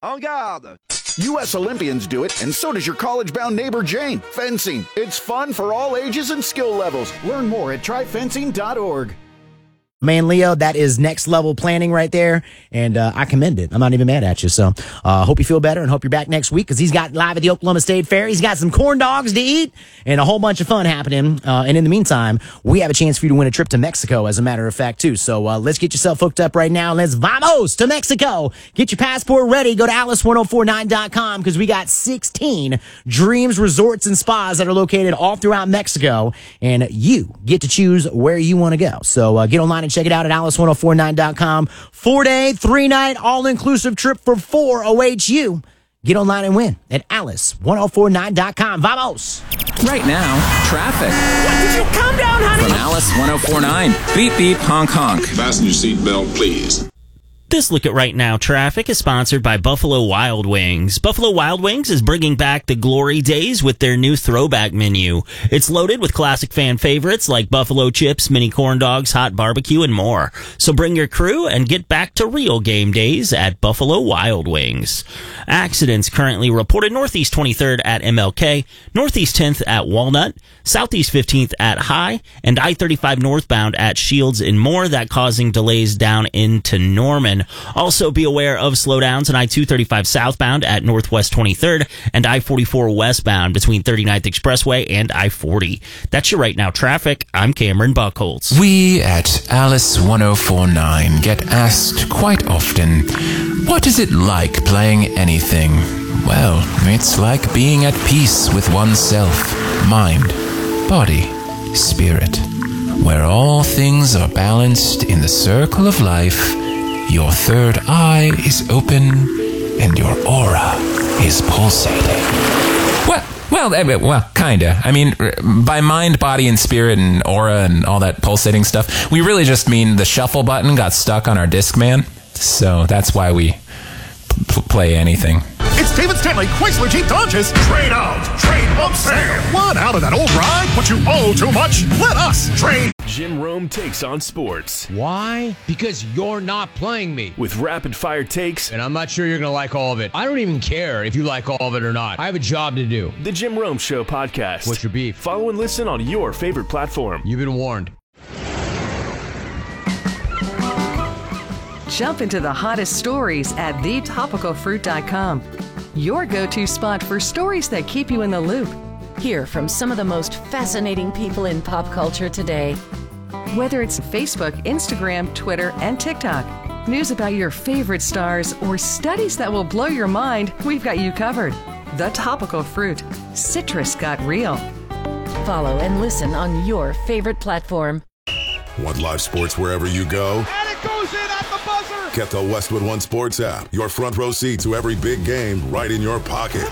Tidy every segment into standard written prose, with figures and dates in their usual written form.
En garde! U.S. Olympians do it, and so does your college-bound neighbor Jane. Fencing. It's fun for all ages and skill levels. Learn more at tryfencing.org. Man, Leo, that is next level planning right there, and I commend it. I'm not even mad at you. So hope you feel better and hope you're back next week because he's got live at the Oklahoma State Fair. He's got some corn dogs to eat and a whole bunch of fun happening. And in the meantime, we have a chance for you to win a trip to Mexico, as a matter of fact, too. So let's get yourself hooked up right now. Let's vamos to Mexico. Get your passport ready. Go to alice1049.com because we got 16 dreams, resorts, and spas that are located all throughout Mexico, and you get to choose where you want to go. So get online and check it out at alice1049.com. 4-day, 3-night, all-inclusive trip for 4 awaits you. Get online and win at alice1049.com. Vamos! Right now, traffic. What, did you calm down, honey? From Alice 1049. Beep, beep, honk, honk. Fasten your seatbelt, please. This look at Right Now Traffic is sponsored by Buffalo Wild Wings. Buffalo Wild Wings is bringing back the glory days with their new throwback menu. It's loaded with classic fan favorites like buffalo chips, mini corn dogs, hot barbecue, and more. So bring your crew and get back to real game days at Buffalo Wild Wings. Accidents currently reported Northeast 23rd at MLK, Northeast 10th at Walnut, Southeast 15th at High, and I-35 northbound at Shields and Moore, that causing delays down into Norman. Also be aware of slowdowns on I-235 southbound at Northwest 23rd and I-44 westbound between 39th Expressway and I-40. That's your Right Now Traffic. I'm Cameron Buckholtz. We at Alice 1049 get asked quite often, what is it like playing anything? Well, it's like being at peace with oneself, mind, body, spirit. Where all things are balanced in the circle of life, your third eye is open and your aura is pulsating. Well, kinda. I mean, by mind, body, and spirit, and aura, and all that pulsating stuff, we really just mean the shuffle button got stuck on our Discman. So that's why we play anything. It's David Stanley, Chrysler Jeep Dodges. Trade out, trade up sale. Want out of that old ride, but you owe too much? Let us trade. Jim Rome takes on sports. Why? Because you're not playing me. With rapid fire takes. And I'm not sure you're going to like all of it. I don't even care if you like all of it or not. I have a job to do. The Jim Rome Show podcast. What's your beef? Follow and listen on your favorite platform. You've been warned. Jump into the hottest stories at thetopicalfruit.com. Your go-to spot for stories that keep you in the loop. Hear from some of the most fascinating people in pop culture today. Whether it's Facebook, Instagram, Twitter, and TikTok, news about your favorite stars, or studies that will blow your mind, we've got you covered. The Topical Fruit. Citrus got real. Follow and listen on your favorite platform. Want live sports wherever you go? And it goes in at the buzzer! Get the Westwood One Sports app. Your front row seat to every big game right in your pocket.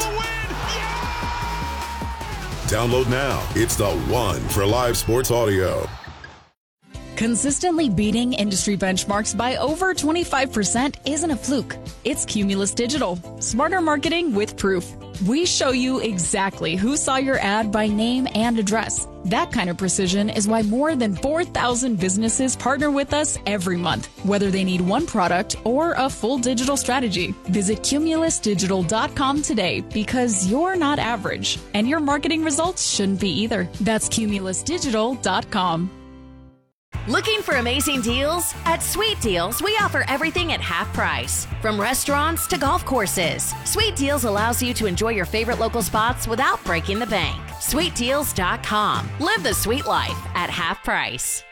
Download now. It's the one for live sports audio. Consistently beating industry benchmarks by over 25% isn't a fluke. It's Cumulus Digital. Smarter marketing with proof. We show you exactly who saw your ad by name and address. That kind of precision is why more than 4,000 businesses partner with us every month, whether they need one product or a full digital strategy. Visit cumulusdigital.com today because you're not average, and your marketing results shouldn't be either. That's cumulusdigital.com. Looking for amazing deals? At Sweet Deals, we offer everything at half price. From restaurants to golf courses, Sweet Deals allows you to enjoy your favorite local spots without breaking the bank. SweetDeals.com. Live the sweet life at half price.